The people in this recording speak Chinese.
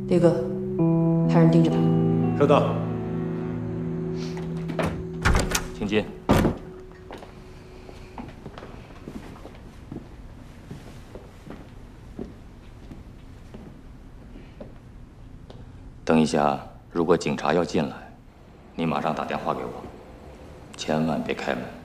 烈哥，派人盯着他。 收到。 请进。等一下，如果警察要进来，你马上打电话给我，千万别开门。